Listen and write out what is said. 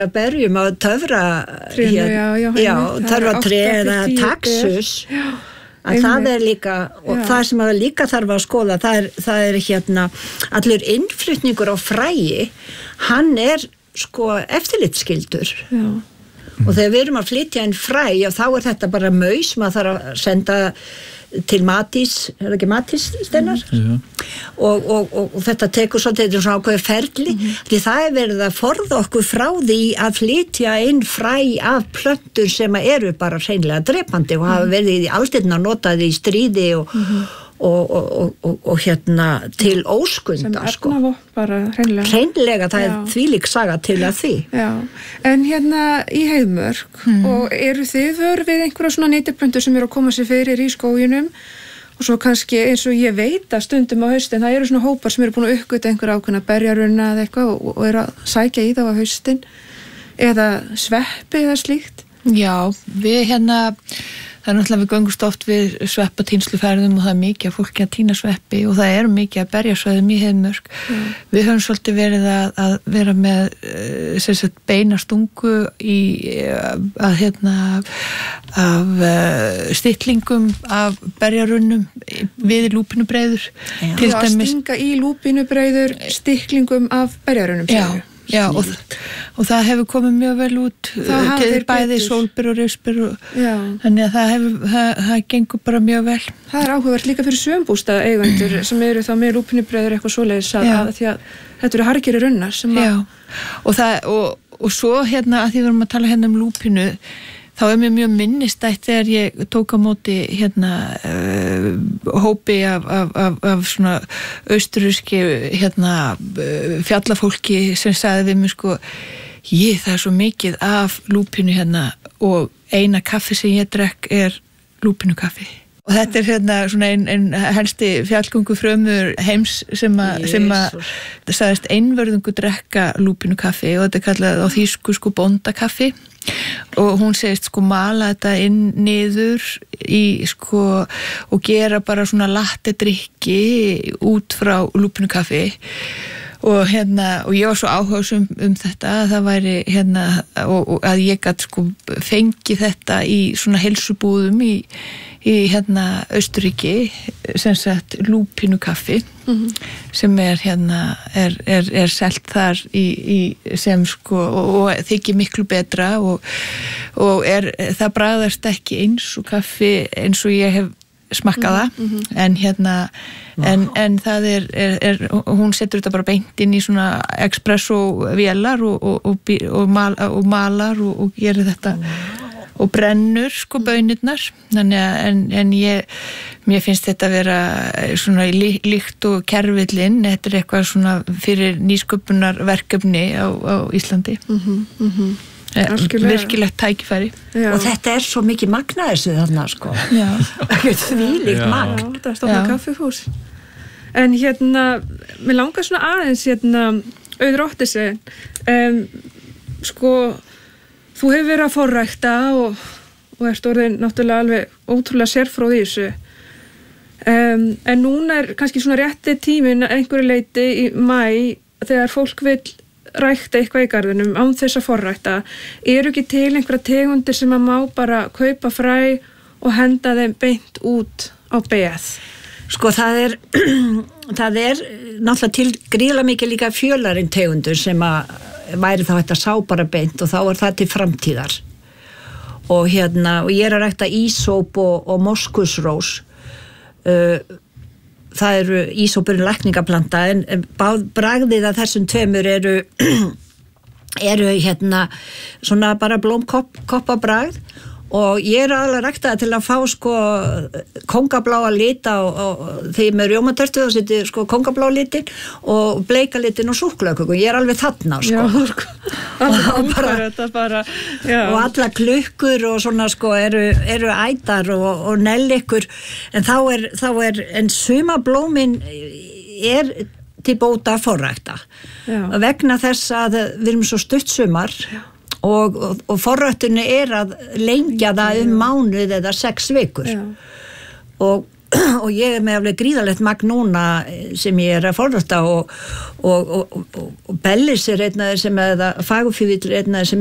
berjum að töfra töfratré eða taxus að það líka og það sem að líka þarf að skoða það allur innflutningur á fræi hann sko eftirlitsskyldur og þegar við erum að flytja inn fræ og þá þetta bara maus maður þarf að senda til Matís, það ekki Matís Steinar? Og þetta tekur svolítið svona ákveður ferli því það verið að forða okkur frá því að flytja inn fræ af plöntur sem eru bara hreinlega drepandi og hafa verið í aldirna notaði í stríði og til óskunda sem efnavopn bara hreinlega það þvílík saga til að því en í Heiðmörk og eru þið vör við einhverja svona neytiplöntur sem eru að koma sér fyrir í skóginum og svo kannski eins og ég veit að stundum á haustin það eru svona hópar sem eru búin að uppgöta einhverja ákveðna berjarunna eða eitthvað og eru að sækja í þá á haustin eða sveppi eða slíkt við það náttúrulega við göngumst oft við sveppatínnsluferðum og það mikið að fólki að tína sveppi og það mikið að berjasvæðum í Heiðmörk. Við höfum svolítið verið að vera með beina stungu af stillingum af berjarunnum við lúpínubreiður. Til dæmis að stinga í lúpínubreiður stikklingum af berjarunnum. Og það hefur komið mjög vel út til bæði sólber og rifsber þannig að það gengur bara mjög vel. Það áhugavert líka fyrir sumarbústaða eigendur sem eru þá með lúpínubreiður eitthvað svoleiðis að því að þetta eru harðgerir runnar sem og svo að því við erum að tala um lúpínu þá mér mjög minnistætt þegar ég tók á móti hópi af svona austurríski fjallafólki sem sagði við mig það svo mikið af lúpínu og eina kaffi sem ég drekk lúpínukaffi. Og þetta svona ein helsti fjallgöngu frömmur heims sem sagðist einvörðungu drekka lúpínukaffi og þetta kallað á þýsku bóndakaffi og hún segist mala þetta inn niður og gera bara svona latte drykki út frá lúpínukaffi og ég var svo áhugasum þetta að það væri og að ég gat fengið þetta í svona heilsubúðum í Austurríki sem sagt lúpínukaffi sem er selt þar sem og þykir miklu betra og það bragðast ekki eins og kaffi eins og ég hef smakkað það en það hún setur þetta bara beint inn í svona espresso vélar og malar og gerir þetta og brennur baunirnar þannig að mér finnst þetta að vera svona líkt og kerfillinn þetta eitthvað svona fyrir nýsköpunarverkefni á Íslandi virkilegt tækifæri og þetta svo mikið magna þessu þarna þvílíkt magn þetta stofna kaffihús en mér langar svona aðeins Auður Ottesen þú hefur verið að forrækta og ert orðin náttúrulega alveg ótrúlega sérfróð í þessu en núna kannski svona rétti tíminn einhverju leyti í maí þegar fólk vill rækta eitthvað í garðinum án þess að forrækta ekki til einhverja tegundir sem að má bara kaupa fræ og henda þeim beint út á beð það náttúrulega til gríðarlega mikið líka fjölarinn tegundur sem að væri þá þetta sá bara beint og þá það til framtíðar og og ég að rækta ísóp og moskusrós það eru ísópurinn lækningaplanta en bragðið að þessum tveimur eru svona bara blómkoppabragð og ég aðalega ræktaði til að fá kóngabláa lita og þegar með rjómatörtu þá seti kóngablá litin og bleika litin og súkkulaðköku ég alveg þarna og alla klukkur og svona eru ætar og nellikur en þá en sumablómin til bóta að forrækta vegna þess að við erum svo stutt sumar og forræktunni að lengja það mánuð eða 6 vikur og og ég er með alveg gríðalegt magn núna sem ég að forrækta og Bellis er einn af þeir sem eða Fagurfífill er einn af þeir sem